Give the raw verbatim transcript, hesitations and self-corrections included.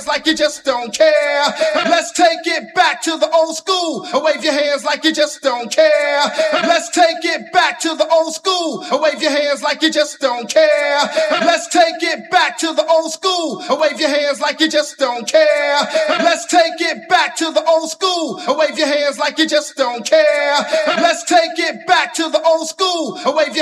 hands like you just don't care. Let's take it back to the old school. Wave your hands like you just don't care. Let's take it back to the old school. Wave your hands like you just don't care. Let's take it back to the old school. Wave your hands like you just don't care. Let's take it back to the old school. Wave your hands like you just don't care. Let's take it back to the old school. Wave your